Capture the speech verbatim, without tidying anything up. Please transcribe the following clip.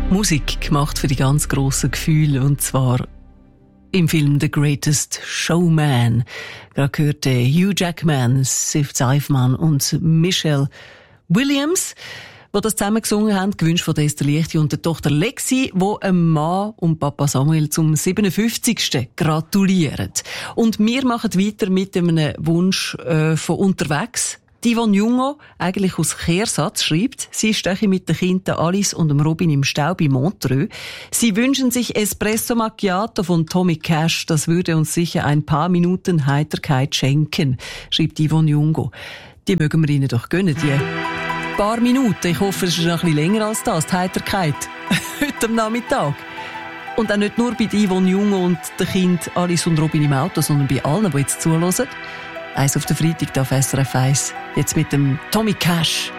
Musik gemacht für die ganz grossen Gefühle, und zwar im Film The Greatest Showman. Gerade gehörte Hugh Jackman, Sif Seifman und Michelle Williams, die das zusammen gesungen haben, gewünscht von Esther Liechti und der Tochter Lexi, wo einem Mann und Papa Samuel zum siebenundfünfzigsten gratulieren. Und wir machen weiter mit einem Wunsch äh, von unterwegs. Die Yvonne Jungo, eigentlich aus Kehrsatz, schreibt, sie steche mit den Kindern Alice und dem Robin im Stau bei Montreux. Sie wünschen sich Espresso Macchiato von Tommy Cash. Das würde uns sicher ein paar Minuten Heiterkeit schenken, schreibt Yvonne Jungo. Die mögen wir ihnen doch gönnen, die paar Minuten. Ich hoffe, es ist noch ein bisschen länger als das, die Heiterkeit. Heute am Nachmittag. Und auch nicht nur bei Yvonne Jungo und den Kindern Alice und Robin im Auto, sondern bei allen, die jetzt zuhören. Eins auf den Freitag auf S R F eins. Jetzt mit dem Tommy Cash.